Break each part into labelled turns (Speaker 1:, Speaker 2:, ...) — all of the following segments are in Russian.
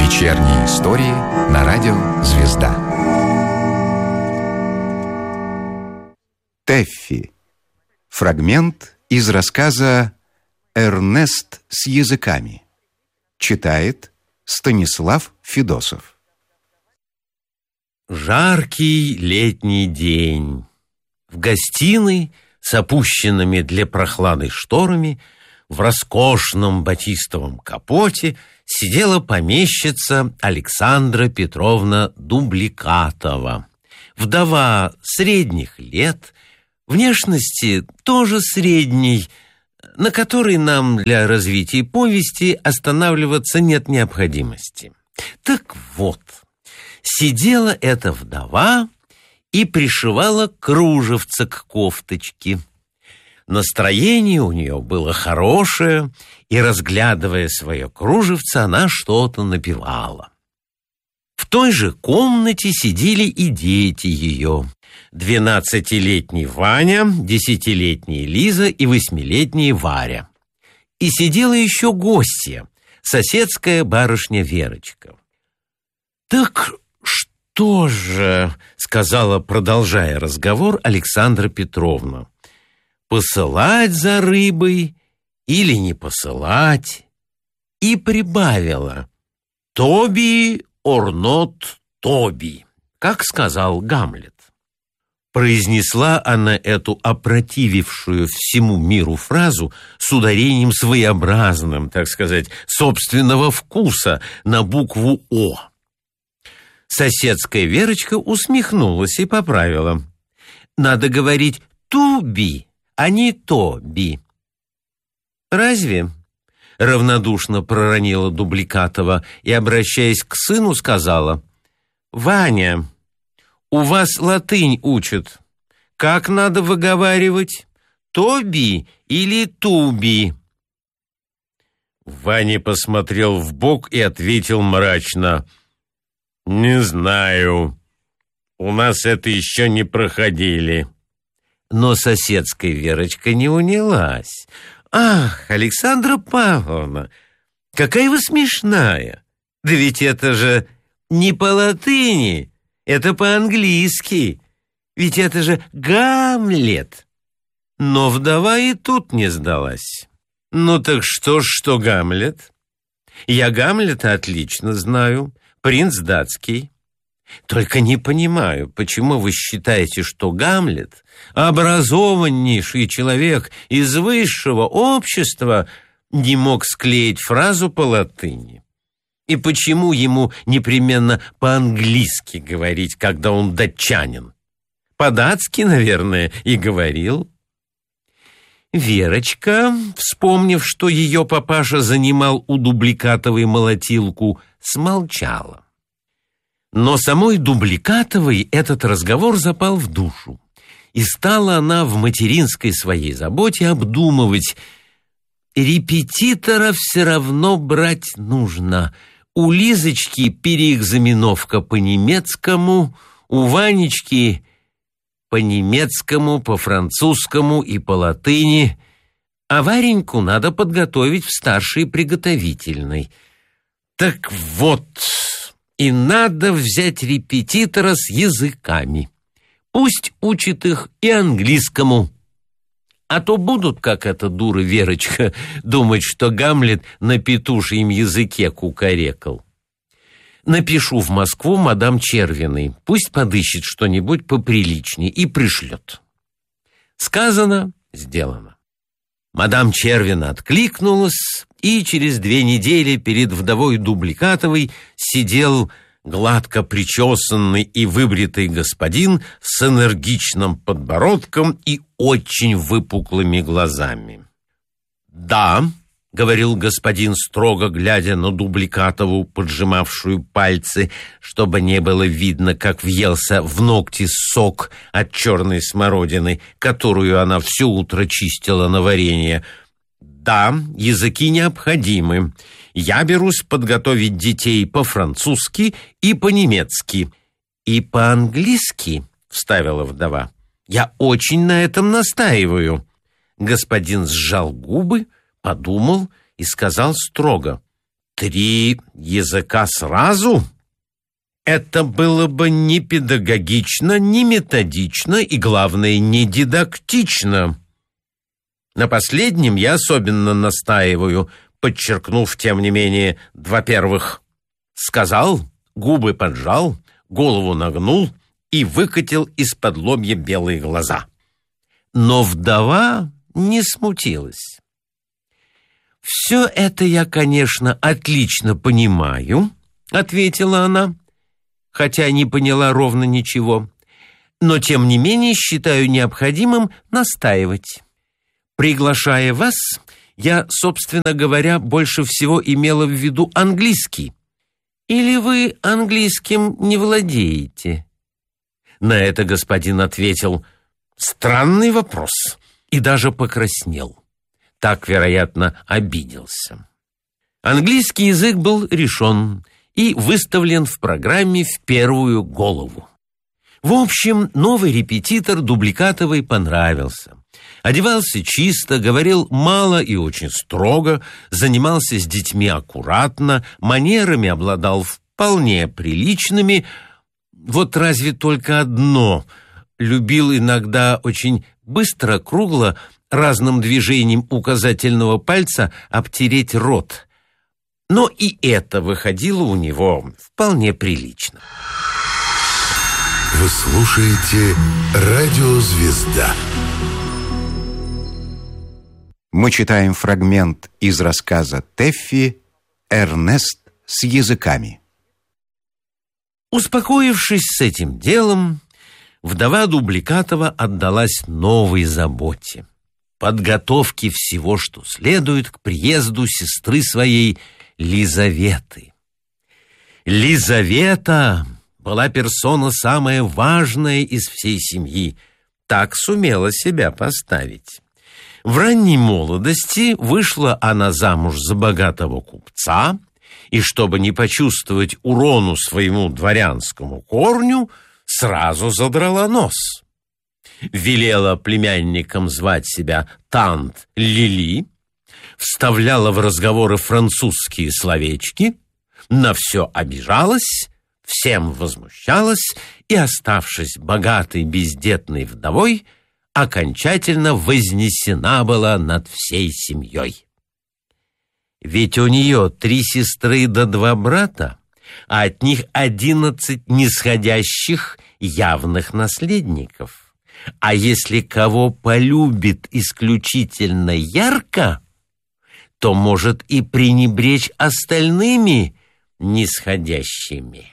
Speaker 1: Вечерние истории на радио «Звезда». Тэффи. Фрагмент из рассказа «Эрнест с языками». Читает Станислав Федосов.
Speaker 2: Жаркий летний день. В гостиной с опущенными для прохлады шторами в роскошном батистовом капоте сидела помещица Александра Петровна Дубликатова, вдова средних лет, внешности тоже средней, на которой нам для развития повести останавливаться нет необходимости. Так вот, сидела эта вдова и пришивала кружевце к кофточке. Настроение у нее было хорошее, и, разглядывая свое кружевце, она что-то напевала. В той же комнате сидели и дети ее: 12-летний Ваня, 10-летняя Лиза и 8-летняя Варя. И сидела еще гостья, соседская барышня Верочка. «Так что же, — сказала, продолжая разговор, Александра Петровна, — посылать за рыбой или не посылать?» И прибавила: «Тоби or not Тоби», как сказал Гамлет. Произнесла она эту опротивившую всему миру фразу с ударением своеобразным, так сказать, собственного вкуса на букву «О». Соседская Верочка усмехнулась и поправила: «Надо говорить «туби», а не «тоби». «Разве?» — равнодушно проронила Дубликатова и, обращаясь к сыну, сказала: «Ваня, у вас латынь учат. Как надо выговаривать? Тоби или туби?» Ваня посмотрел вбок и ответил мрачно: «Не знаю. У нас это еще не проходили». Но соседская Верочка не унялась. «Ах, Александра Павловна, какая вы смешная! Да ведь это же не по латыни, это по-английски. Ведь это же Гамлет». Но вдова и тут не сдалась. «Ну так что ж, что Гамлет? Я Гамлета отлично знаю, принц датский. Только не понимаю, почему вы считаете, что Гамлет, образованнейший человек из высшего общества, не мог склеить фразу по латыни? И почему ему непременно по-английски говорить, когда он датчанин? По-датски, наверное, и говорил». Верочка, вспомнив, что ее папаша занимал у Дубликатовой молотилку, смолчала. Но самой Дубликатовой этот разговор запал в душу, и стала она в материнской своей заботе обдумывать: репетитора все равно брать нужно. У Лизочки переэкзаменовка по немецкому, у Ванечки по немецкому, по французскому и по латыни, а Вареньку надо подготовить в старшей приготовительной. Так вот, и надо взять репетитора с языками. Пусть учит их и английскому. А то будут, как эта дура Верочка, думать, что Гамлет на петушьем языке кукарекал. Напишу в Москву мадам Червиной, пусть подыщет что-нибудь поприличнее и пришлет». Сказано, сделано. Мадам Червина откликнулась, и через 2 недели перед вдовой Дубликатовой сидел гладко причесанный и выбритый господин с энергичным подбородком и очень выпуклыми глазами. «Да», — говорил господин, строго глядя на Дубликатову, поджимавшую пальцы, чтобы не было видно, как въелся в ногти сок от черной смородины, которую она все утро чистила на варенье. «Да, языки необходимы. Я берусь подготовить детей по-французски и по-немецки». «И по-английски», — вставила вдова. «Я очень на этом настаиваю». Господин сжал губы, подумал и сказал строго: 3 языка сразу? Это было бы не педагогично, не методично и, главное, не дидактично. На последнем я особенно настаиваю, подчеркнув, тем не менее, 2 первых. Сказал, губы поджал, голову нагнул и выкатил из-под лобья белые глаза. Но вдова не смутилась. «Все это я, конечно, отлично понимаю», — ответила она, хотя не поняла ровно ничего, «но, тем не менее, считаю необходимым настаивать. Приглашая вас, я, собственно говоря, больше всего имела в виду английский. Или вы английским не владеете?» На это господин ответил: «Странный вопрос», и даже покраснел. Так, вероятно, обиделся. Английский язык был решен и выставлен в программе в первую голову. В общем, новый репетитор Дубликатовой понравился. Одевался чисто, говорил мало и очень строго, занимался с детьми аккуратно, манерами обладал вполне приличными. Вот разве только одно: любил иногда очень быстро, кругло, разным движением указательного пальца обтереть рот. Но и это выходило у него вполне прилично.
Speaker 3: Вы слушаете «Радио Звезда».
Speaker 1: Мы читаем фрагмент из рассказа Тэффи «Эрнест с языками».
Speaker 2: Успокоившись с этим делом, вдова Дубликатова отдалась новой заботе — подготовке всего, что следует к приезду сестры своей Лизаветы. Лизавета была персона самая важная из всей семьи, так сумела себя поставить. В ранней молодости вышла она замуж за богатого купца, и, чтобы не почувствовать урону своему дворянскому корню, сразу задрала нос. Велела племянникам звать себя Тант Лили, вставляла в разговоры французские словечки, на все обижалась, всем возмущалась и, оставшись богатой бездетной вдовой, окончательно вознесена была над всей семьей. Ведь у нее 3 сестры да 2 брата, а от них 11 нисходящих явных наследников. А если кого полюбит исключительно ярко, то может и пренебречь остальными нисходящими.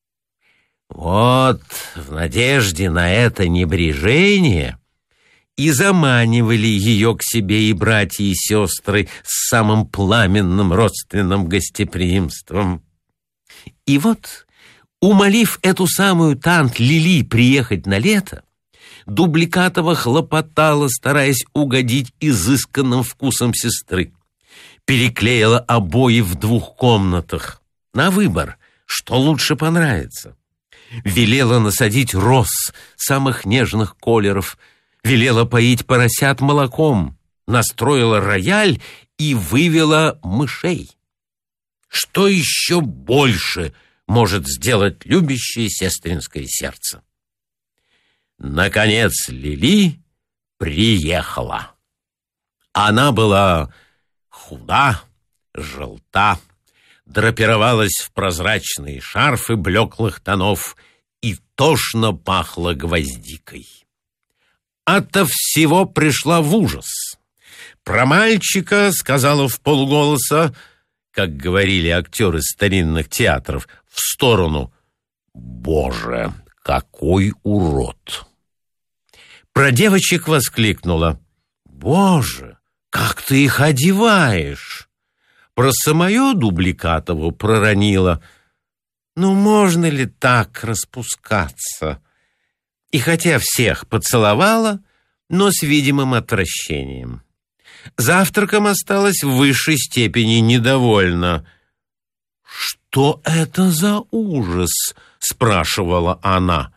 Speaker 2: Вот в надежде на это небрежение и заманивали ее к себе и братья, и сестры с самым пламенным родственным гостеприимством. И вот, умолив эту самую Тант Лили приехать на лето, Дубликатова хлопотала, стараясь угодить изысканным вкусом сестры. Переклеила обои в 2 комнатах. На выбор, что лучше понравится. Велела насадить роз самых нежных колеров. Велела поить поросят молоком. Настроила рояль и вывела мышей. Что еще больше может сделать любящее сестринское сердце? Наконец Лили приехала. Она была худа, желта, драпировалась в прозрачные шарфы блеклых тонов и тошно пахла гвоздикой. Ото всего пришла в ужас. Про мальчика сказала вполголоса, как говорили актеры старинных театров, в сторону: «Боже, какой урод!» Про девочек воскликнула: «Боже, как ты их одеваешь!» Про самую Дубликатову проронила: «Ну, можно ли так распускаться?» И хотя всех поцеловала, но с видимым отвращением. Завтраком осталась в высшей степени недовольна. «Что это за ужас?» — спрашивала она.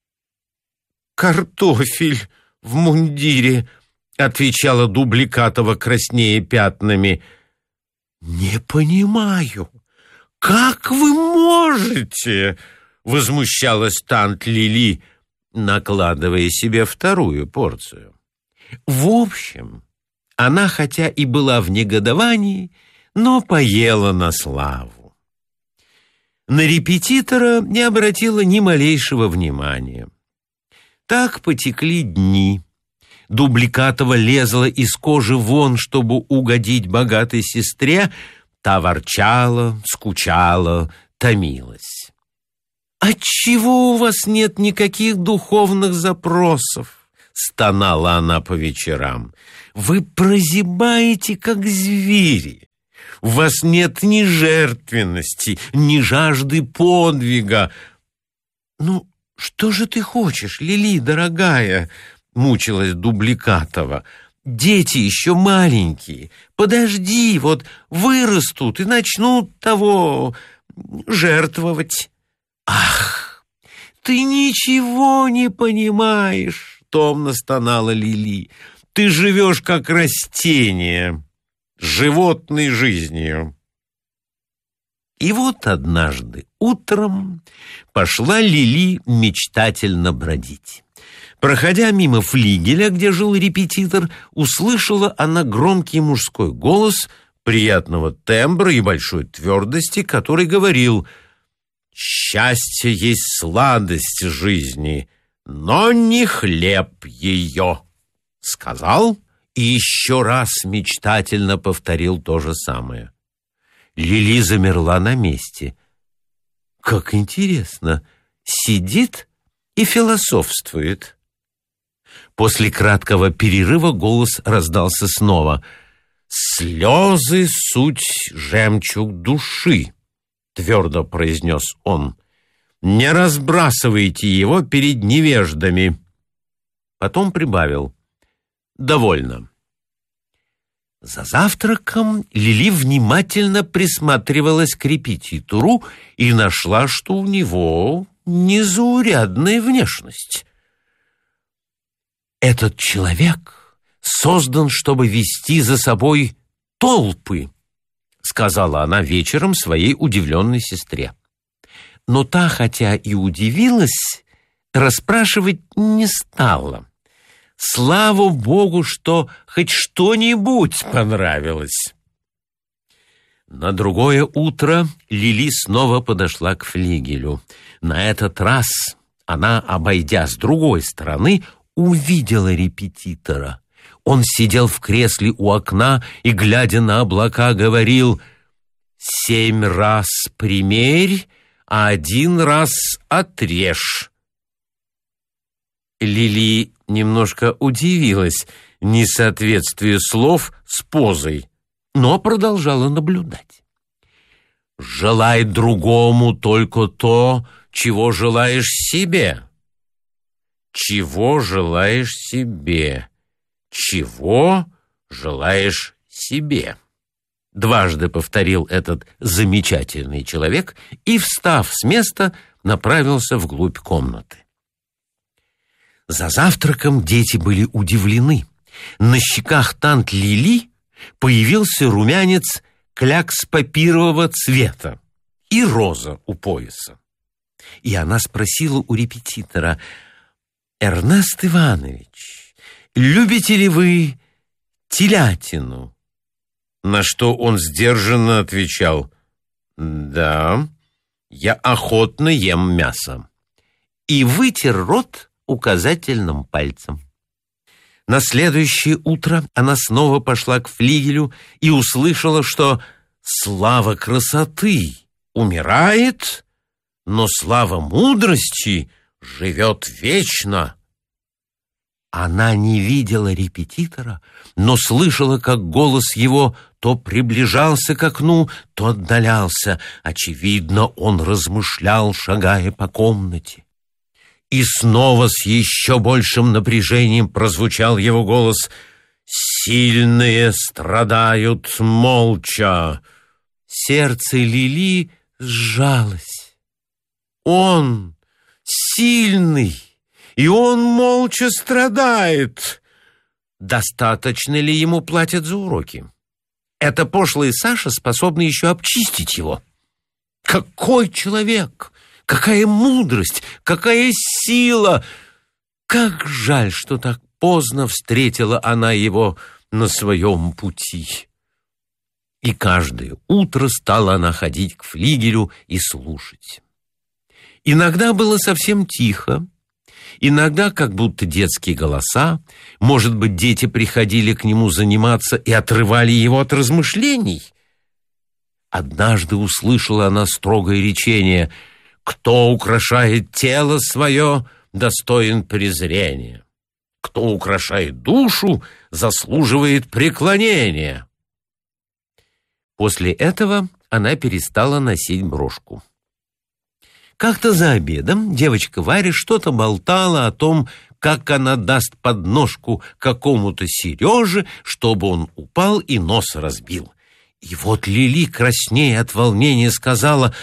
Speaker 2: «Картофель в мундире», — отвечала Дубликатова краснея пятнами. «Не понимаю, как вы можете?» — возмущалась Тант Лили, накладывая себе вторую порцию. В общем, она хотя и была в негодовании, но поела на славу. На репетитора не обратила ни малейшего внимания. Так потекли дни. Дубликатова лезла из кожи вон, чтобы угодить богатой сестре. Та ворчала, скучала, томилась. «Отчего у вас нет никаких духовных запросов?» — стонала она по вечерам. «Вы прозябаете, как звери. У вас нет ни жертвенности, ни жажды подвига». «Ну, что же ты хочешь, Лили, дорогая?» — мучилась Дубликатова. «Дети еще маленькие. Подожди, вот вырастут и начнут того жертвовать». «Ах, ты ничего не понимаешь!» — томно стонала Лили. «Ты живешь как растение, животной жизнью». И вот однажды утром пошла Лили мечтательно бродить. Проходя мимо флигеля, где жил репетитор, услышала она громкий мужской голос приятного тембра и большой твердости, который говорил: «Счастье есть сладость жизни, но не хлеб ее», — сказал и еще раз мечтательно повторил то же самое. Лили замерла на месте. Как интересно, сидит и философствует. После краткого перерыва голос раздался снова. «Слезы — суть жемчуг души», — твердо произнес он. «Не разбрасывайте его перед невеждами». Потом прибавил: «Довольно». За завтраком Лили внимательно присматривалась к репетитору и нашла, что у него незаурядная внешность. «Этот человек создан, чтобы вести за собой толпы», — сказала она вечером своей удивленной сестре. Но та, хотя и удивилась, расспрашивать не стала. Слава Богу, что хоть что-нибудь понравилось. На другое утро Лили снова подошла к флигелю. На этот раз она, обойдя с другой стороны, увидела репетитора. Он сидел в кресле у окна и, глядя на облака, говорил: «7 раз примерь, а 1 раз отрежь». Лили немножко удивилась несоответствию слов с позой, но продолжала наблюдать. «Желай другому только то, чего желаешь себе». «Чего желаешь себе? Чего желаешь себе?» Дважды повторил этот замечательный человек и, встав с места, направился вглубь комнаты. За завтраком дети были удивлены. На щеках Тант Лили появился румянец клякс-папирового цвета и роза у пояса. И она спросила у репетитора: «Эрнест Иванович, любите ли вы телятину?» На что он сдержанно отвечал: «Да, я охотно ем мясо». И вытер рот указательным пальцем. На следующее утро она снова пошла к флигелю и услышала, что слава красоты умирает, но слава мудрости живет вечно. Она не видела репетитора, но слышала, как голос его то приближался к окну, то отдалялся. Очевидно, он размышлял, шагая по комнате. И снова с еще большим напряжением прозвучал его голос: «Сильные страдают молча». Сердце Лили сжалось. Он сильный, и он молча страдает. Достаточно ли ему платят за уроки? эта пошлая Саша способна еще обчистить его. Какой человек! Какая мудрость! Какая сила! Как жаль, что так поздно встретила она его на своем пути. И каждое утро стала она ходить к флигелю и слушать. Иногда было совсем тихо, иногда как будто детские голоса, может быть, дети приходили к нему заниматься и отрывали его от размышлений. Однажды услышала она строгое речение: «Кто украшает тело свое, достоин презрения. Кто украшает душу, заслуживает преклонения». После этого она перестала носить брошку. Как-то за обедом девочка Варя что-то болтала о том, как она даст подножку какому-то Сереже, чтобы он упал и нос разбил. И вот Лили, краснея от волнения, сказала: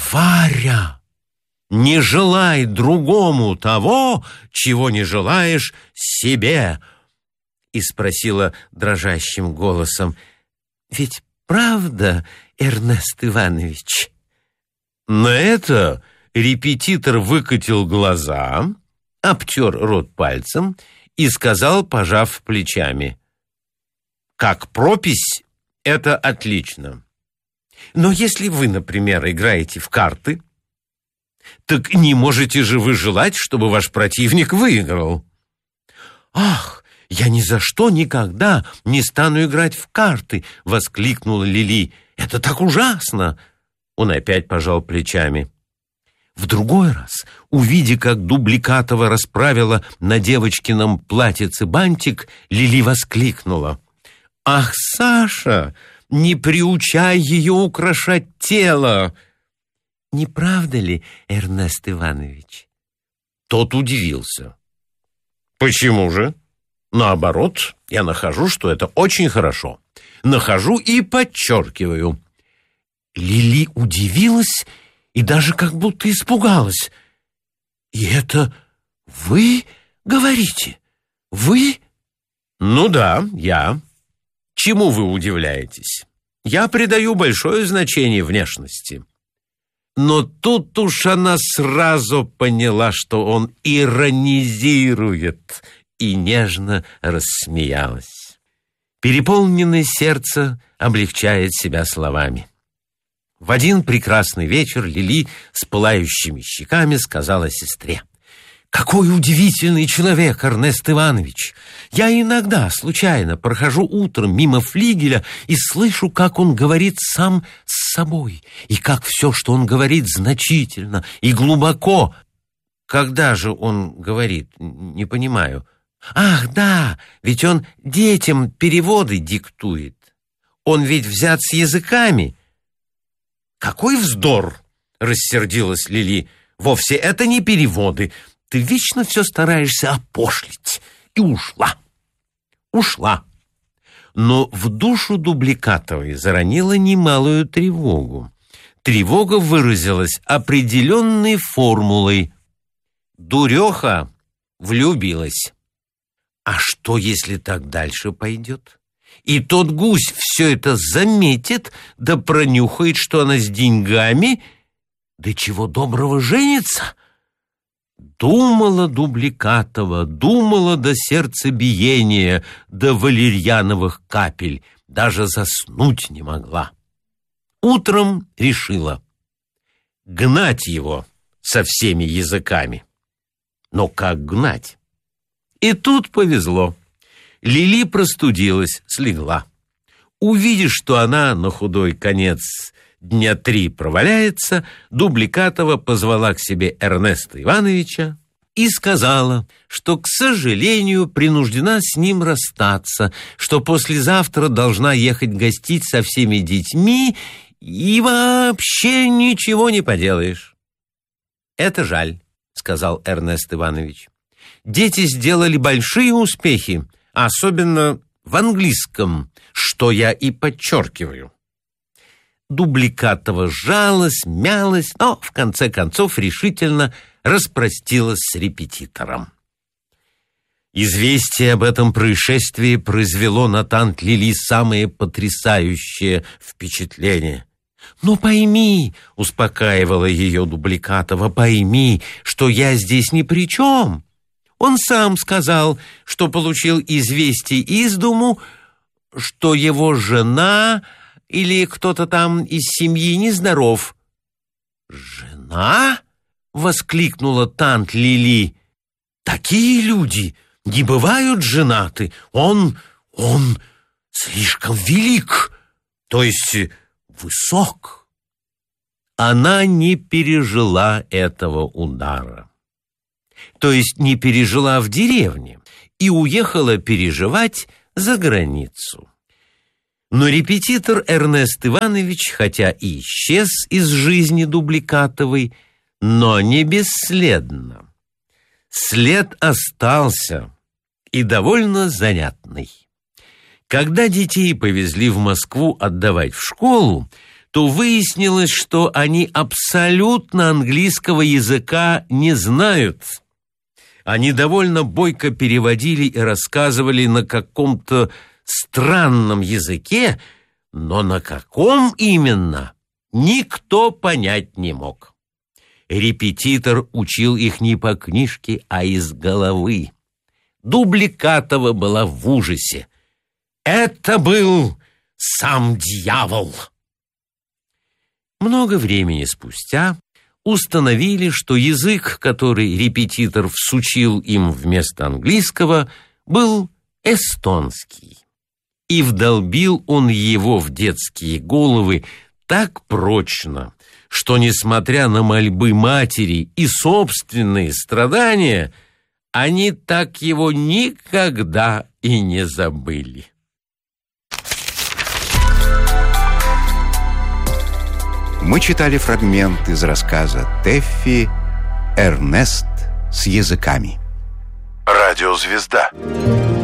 Speaker 2: «Варя, не желай другому того, чего не желаешь себе». И спросила дрожащим голосом: «Ведь правда, Эрнест Иванович?» На это репетитор выкатил глаза, обтер рот пальцем и сказал, пожав плечами: «Как пропись, это отлично. Но если вы, например, играете в карты, так не можете же вы желать, чтобы ваш противник выиграл». «Ах, я ни за что никогда не стану играть в карты!» — воскликнула Лили. «Это так ужасно!» Он опять пожал плечами. В другой раз, увидя, как Дубликатова расправила на девочкином платьице бантик, Лили воскликнула: «Ах, Саша, не приучай ее украшать тело!» «Не правда ли, Эрнест Иванович?» Тот удивился. «Почему же? Наоборот, я нахожу, что это очень хорошо. Нахожу и подчеркиваю». Лили удивилась и даже как будто испугалась. «И это вы говорите? Вы?» «Ну да, я. Чему вы удивляетесь? Я придаю большое значение внешности». Но тут уж она сразу поняла, что он иронизирует, и нежно рассмеялась. Переполненное сердце облегчает себя словами. В один прекрасный вечер Лили с пылающими щеками сказала сестре: «Какой удивительный человек, Эрнест Иванович! Я иногда случайно прохожу утром мимо флигеля и слышу, как он говорит сам с собой, и как все, что он говорит, значительно и глубоко». «Когда же он говорит? Не понимаю». «Ах, да, ведь он детям переводы диктует. Он ведь взят с языками». «Какой вздор!» — рассердилась Лили. «Вовсе это не переводы. Ты вечно все стараешься опошлить». И ушла. Ушла. Но в душу Дубликатовой заронила немалую тревогу. Тревога выразилась определенной формулой. Дуреха влюбилась. А что, если так дальше пойдет? И тот гусь все это заметит, да пронюхает, что она с деньгами, да чего доброго женится. Думала Дубликатова, думала до сердцебиения, до валерьяновых капель, даже заснуть не могла. Утром решила гнать его со всеми языками. Но как гнать? И тут повезло. Лили простудилась, слегла. Увидев, что она на худой конец дня 3 проваляется, Дубликатова позвала к себе Эрнеста Ивановича и сказала, что, к сожалению, принуждена с ним расстаться, что послезавтра должна ехать гостить со всеми детьми, и вообще ничего не поделаешь. «Это жаль», — сказал Эрнест Иванович. «Дети сделали большие успехи, особенно в английском, что я и подчеркиваю». Дубликатова сжалась, мялась, но в конце концов решительно распростилась с репетитором. Известие об этом происшествии произвело на Тант Лили самое потрясающее впечатление. «Ну пойми», — успокаивала ее Дубликатова, — «пойми, что я здесь ни при чем. Он сам сказал, что получил известие из дому, что его жена или кто-то там из семьи нездоров». «Жена?» — воскликнула Тант Лили. «Такие люди не бывают женаты. Он слишком велик, то есть высок». Она не пережила этого удара. То есть не пережила в деревне и уехала переживать за границу. Но репетитор Эрнест Иванович, хотя и исчез из жизни Дубликатовой, но не бесследно. След остался и довольно занятный. Когда детей повезли в Москву отдавать в школу, то выяснилось, что они абсолютно английского языка не знают. Они довольно бойко переводили и рассказывали на каком-то странном языке, но на каком именно, никто понять не мог. Репетитор учил их не по книжке, а из головы. Дубликатова была в ужасе. Это был сам дьявол. Много времени спустя установили, что язык, который репетитор всучил им вместо английского, был эстонский. И вдолбил он его в детские головы так прочно, что, несмотря на мольбы матери и собственные страдания, они так его никогда и не забыли.
Speaker 1: Мы читали фрагмент из рассказа Тэффи «Эрнест с языками».
Speaker 3: Радиозвезда.